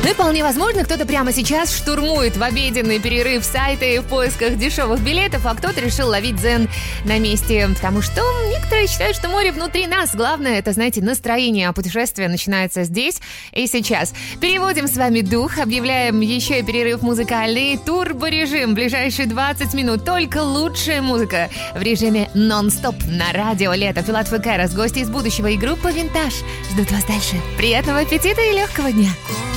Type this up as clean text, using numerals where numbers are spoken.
Ну и вполне возможно, кто-то прямо сейчас штурмует в обеденный перерыв сайты в поисках дешевых билетов, а кто-то решил ловить дзен на месте, потому что некоторые считают, что море внутри нас. Главное, это, знаете, настроение, а путешествие начинается здесь и сейчас. Переводим с вами дух, объявляем еще и перерыв музыкальный, турборежим, ближайшие 20 минут, только лучшая музыка в режиме нон-стоп на радио Лето. Филат Фекерас, гости из будущего и группа «Винтаж» ждут вас дальше. Приятного аппетита и легкого дня!